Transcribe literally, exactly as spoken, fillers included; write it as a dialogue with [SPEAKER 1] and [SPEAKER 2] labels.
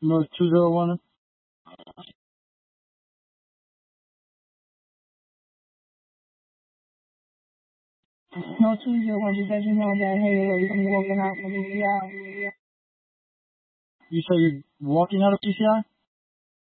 [SPEAKER 1] No, two zero one.
[SPEAKER 2] No, two zero one, just let you know that, hey, I'm walking out.
[SPEAKER 1] You say you're walking out of P C I?